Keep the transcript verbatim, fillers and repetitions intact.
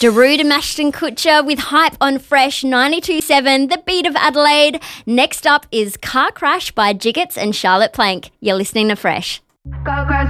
Darude and Ashton Kutcher with Hype on Fresh ninety-two point seven, The Beat of Adelaide. Next up is Car Crash by Jiggets and Charlotte Plank. You're listening to Fresh. Car crash